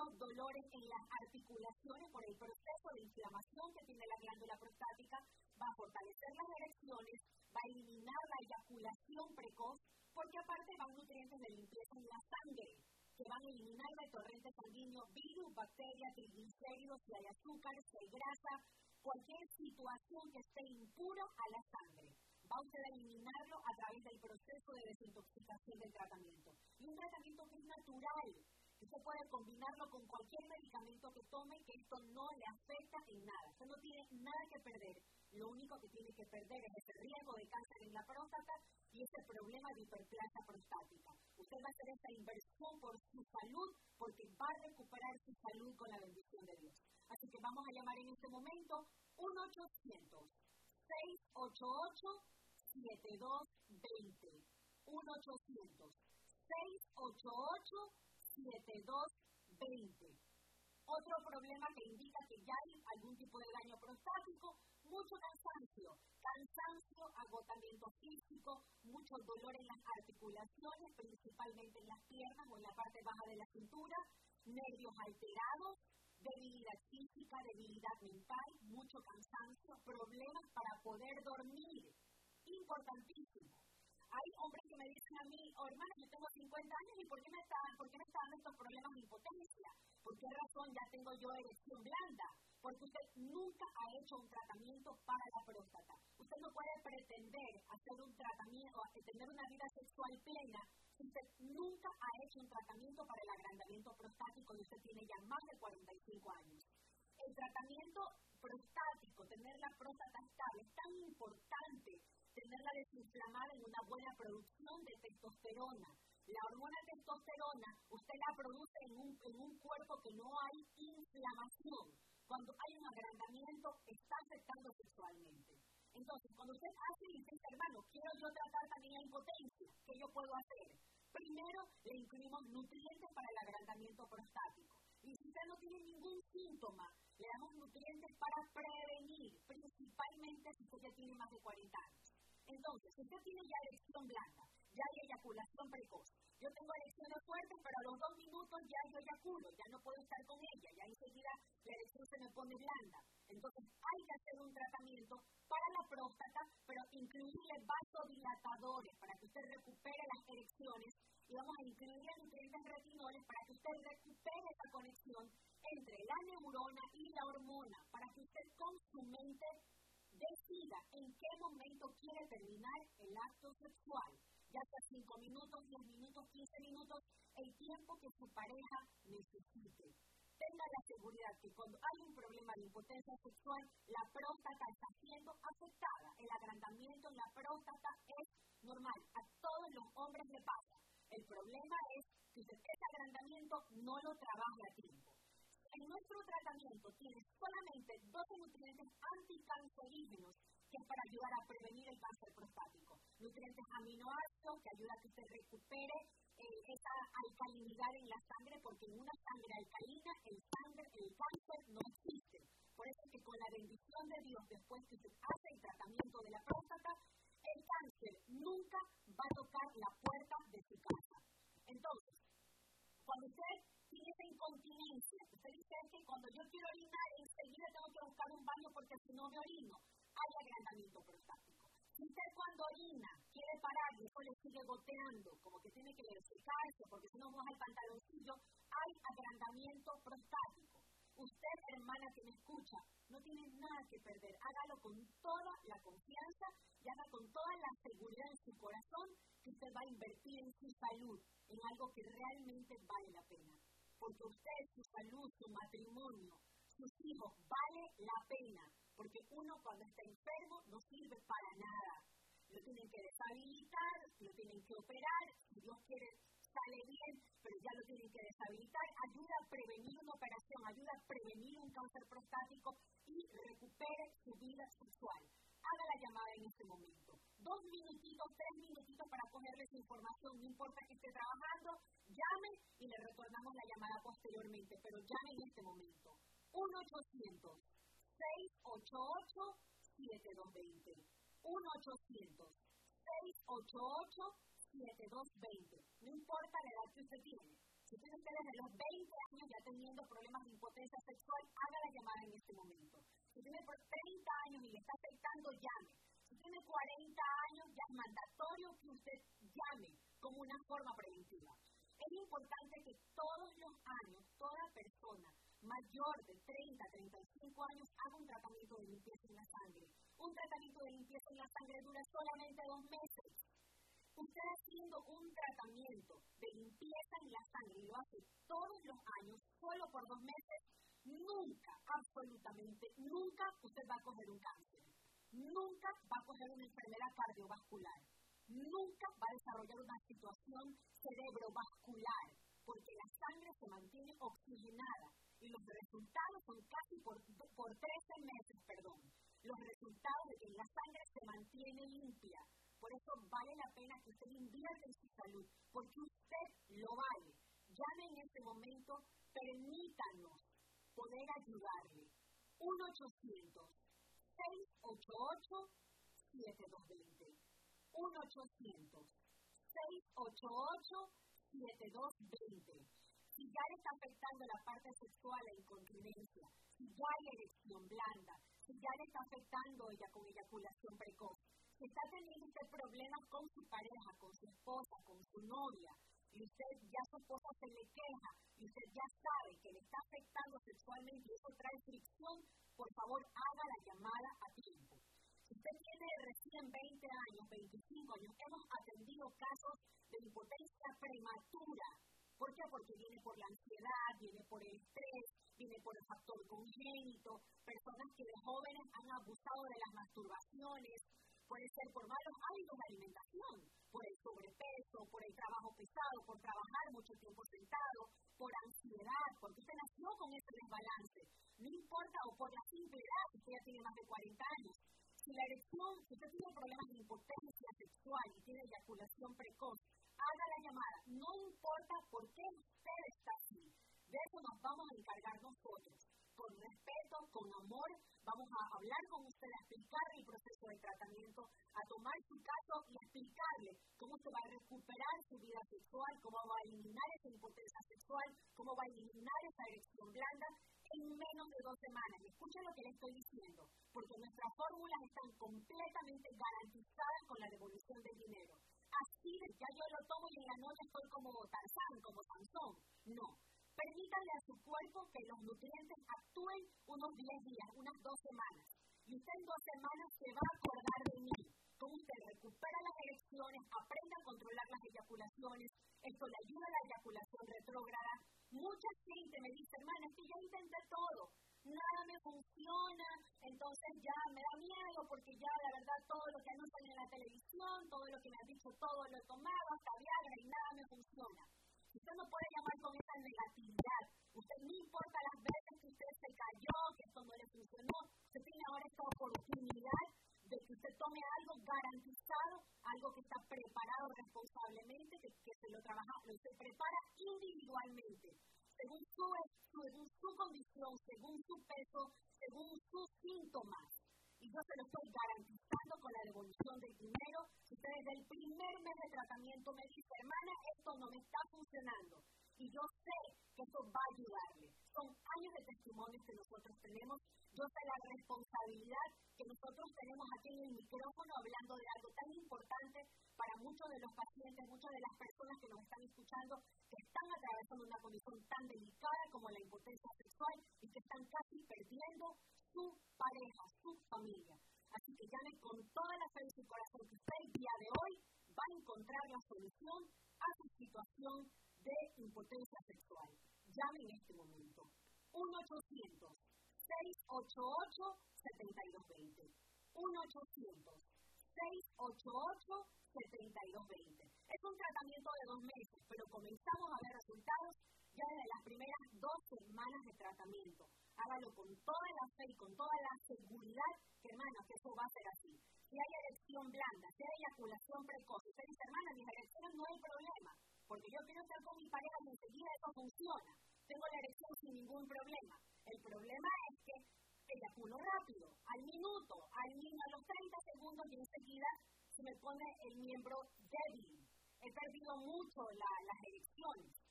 los dolores en las articulaciones por el proceso de inflamación que tiene la glándula prostática, va a fortalecer las erecciones, va a eliminar la eyaculación precoz, porque aparte van nutrientes de limpieza en la sangre, que van a eliminar del torrente sanguíneo virus, bacterias, triglicéridos, si hay azúcar, si hay grasa, cualquier situación que esté impura a la sangre. Va usted a eliminarlo a través del proceso de desintoxicación del tratamiento. Y un tratamiento que es natural. Usted puede combinarlo con cualquier medicamento que tome, que esto no le afecta en nada. Usted no tiene nada que perder. Lo único que tiene que perder es ese riesgo de cáncer en la próstata y ese problema de hiperplasia prostática. Usted va a hacer esta inversión por su salud, porque va a recuperar su salud con la bendición de Dios. Así que vamos a llamar en este momento 1-800-688-7220. 1-800-688-7220. Otro problema que indica que ya hay algún tipo de daño prostático, mucho cansancio, agotamiento físico, mucho dolor en las articulaciones, principalmente en las piernas o en la parte baja de la cintura, nervios alterados, debilidad física, debilidad mental, mucho cansancio, problemas para poder dormir, importantísimo. Hay hombres que me dicen a mí, hermano, yo tengo 50 años y ¿por qué me está dando estos problemas de impotencia? ¿Por qué razón ya tengo yo erección blanda? Porque usted nunca ha hecho un tratamiento para la próstata. Usted no puede pretender hacer un tratamiento, tener una vida sexual plena si usted nunca ha hecho un tratamiento para el agrandamiento prostático y usted tiene ya más de 45 años. El tratamiento prostático, tener la próstata estable, es tan importante tenerla desinflamada en una buena producción de testosterona. La hormona testosterona, usted la produce en un cuerpo que no hay inflamación. Cuando hay un agrandamiento, está afectando sexualmente. Entonces, cuando usted hace y dice, hermano, quiero yo tratar también la impotencia, ¿qué yo puedo hacer? Primero, le incluimos nutrientes para el agrandamiento prostático. Y si usted no tiene ningún síntoma, le damos nutrientes para prevenir, principalmente si usted ya tiene más de 40 años. Entonces, si usted tiene ya erección blanda, ya hay eyaculación precoz, yo tengo erecciones fuertes, pero a los 2 minutos ya yo eyaculo, ya no puedo estar con ella, ya enseguida la erección se me pone blanda. Entonces, hay que hacer un tratamiento para la próstata, pero incluirle vasodilatadores para que usted recupere las erecciones y vamos a incluirle nutrientes retinoles para que usted recupere esa conexión entre la neurona y la hormona, para que usted con su mente decida en qué momento quiere terminar el acto sexual, ya sea 5 minutos, 10 minutos, 15 minutos, el tiempo que su pareja necesite. Tenga la seguridad que cuando hay un problema de impotencia sexual, la próstata está siendo afectada. El agrandamiento en la próstata es normal, a todos los hombres le pasa. El problema es que usted ese agrandamiento no lo trabaja a tiempo. En nuestro tratamiento tiene solamente 12 nutrientes anticancerígenos que es para ayudar a prevenir el cáncer prostático. Nutrientes aminoácidos que ayudan a que usted recupere esa alcalinidad en la sangre, porque en una sangre alcalina el cáncer no existe. Por eso es que con la bendición de Dios, después que usted hace el tratamiento de la próstata, el cáncer nunca va a tocar la puerta de su casa. Entonces, cuando usted tiene esa incontinencia, usted dice que cuando yo quiero orinar, enseguida tengo que buscar un baño porque si no me orino, hay agrandamiento prostático. Si usted cuando orina quiere parar y eso le sigue goteando, como que tiene que secarse porque si no moja el pantaloncillo, hay agrandamiento prostático. Usted, hermana que me escucha, no tiene nada que perder. Hágalo con toda la confianza y haga con toda la seguridad en su corazón que usted va a invertir en su salud, en algo que realmente vale la pena. Porque usted, su salud, su matrimonio, sus hijos, vale la pena. Porque uno cuando está enfermo no sirve para nada. Lo tienen que deshabilitar, lo tienen que operar, si Dios quiere sale bien, pero ya lo tienen que deshabilitar. Ayuda a prevenir una operación, ayuda a prevenir un cáncer prostático y recupere su vida sexual. Haga la llamada en este momento. 2 minutitos, 3 minutitos para cogerle su información, no importa que esté trabajando, llame y le retornamos la llamada posteriormente, pero llame en este momento. 1-800-688-7220. 1-800-688-7220. No importa la edad que usted tiene. Si tiene usted desde los 20 años ya teniendo este momento. Si tiene 30 años y le está afectando, llame. Si tiene 40 años, ya es mandatorio que usted llame como una forma preventiva. Es importante que todos los años, toda persona mayor de 30 a 35 años haga un tratamiento de limpieza en la sangre. Un tratamiento de limpieza en la sangre dura solamente 2 meses. Usted haciendo un tratamiento de limpieza en la sangre y lo hace todos los años, solo por 2 meses, nunca, absolutamente nunca, usted va a coger un cáncer. Nunca va a coger una enfermedad cardiovascular. Nunca va a desarrollar una situación cerebrovascular, porque la sangre se mantiene oxigenada y los resultados son casi por 13 meses, los resultados de que la sangre se mantiene limpia. Por eso vale la pena que usted invierta en su salud, porque usted lo vale. Llame en este momento, permítanos poder ayudarle. 1-800-688-7220. 1-800-688-7220. Si ya le está afectando la parte sexual, la incontinencia, si ya hay erección blanda, si ya le está afectando ella con eyaculación precoz, si está teniendo usted problemas con su pareja, con su esposa, con su novia, y usted ya su esposa se le queja, y usted ya sabe que le está afectando sexualmente y eso trae fricción, por favor haga la llamada a tiempo. Si usted tiene recién 20 años, 25 años, hemos atendido casos de impotencia prematura. ¿Por qué? Porque viene por la ansiedad, viene por el estrés, viene por el factor congénito, personas que de jóvenes han abusado de las masturbaciones, puede ser por malos hábitos de alimentación, por el sobrepeso, por el trabajo pesado, por trabajar mucho tiempo sentado, por ansiedad, porque usted nació con ese desbalance. No importa, o por la simple edad, si usted ya tiene más de 40 años. Si la erección, si usted tiene problemas de impotencia sexual y tiene eyaculación precoz, haga la llamada. No importa por qué usted está así. De eso nos vamos a encargar nosotros. Con respeto, con amor, vamos a hablar con usted, a explicarle el proceso de tratamiento, a tomar su caso y a explicarle cómo se va a recuperar su vida sexual, cómo va a eliminar esa impotencia sexual, cómo va a eliminar esa erección blanda en menos de 2 semanas. Y escuchen lo que le estoy diciendo, porque nuestras fórmulas están completamente garantizadas con la devolución del dinero. Así de ya yo lo tomo y en la noche estoy como Tarzán, como Sansón. No. Permítanle a su cuerpo que los nutrientes actúen unos 10 días, unas 2 semanas. Y usted en 2 semanas se va a acordar de mí. Cómo usted recupera las erecciones, aprende a controlar las eyaculaciones. Esto le ayuda a la eyaculación retrógrada. Mucha gente me dice, hermana, es que ya intenté todo. Nada me funciona, entonces ya me da miedo porque ya la verdad todo lo que anuncian en la televisión, todo lo que me han dicho, todo lo he tomado, hasta Viagra y nada me funciona. Usted no puede llamar con esa negatividad. Usted no importa las veces que usted se cayó, que esto no le funcionó. Usted tiene ahora esta oportunidad de que usted tome algo garantizado, algo que está preparado responsablemente, que se lo trabaja, se prepara individualmente, según su condición, según su peso, según sus síntomas. Y yo se lo estoy garantizando con la devolución del dinero. Si usted desde el primer mes de tratamiento me dice, hermana, esto no me está funcionando, y yo sé que eso va a ayudarle. Son años de testimonios que nosotros tenemos. Yo sé la responsabilidad que nosotros tenemos aquí en el micrófono hablando de algo tan importante para muchos de los pacientes, muchas de las personas que nos están escuchando, que están atravesando una condición tan delicada como la impotencia sexual y que están casi perdiendo su pareja, su familia. Así que llame con toda la fe en su corazón que usted el día de hoy va a encontrar la solución a su situación de impotencia sexual. Llame en este momento. 1-800-688-7220. 1-800-688-7220. Es un tratamiento de 2 meses, pero comenzamos a ver resultados ya desde las primeras 2 semanas de tratamiento. Hágalo con toda la fe y con toda la seguridad que, hermano, que eso va a ser así. Si hay erección blanda, si hay eyaculación precoz, usted dice, hermana, mis erecciones no hay problema, porque yo quiero estar con mi pareja y enseguida eso funciona. Tengo la erección sin ningún problema. El problema es que eyaculo rápido, al minuto, a los 30 segundos y enseguida se me pone el miembro débil. He perdido mucho las erecciones.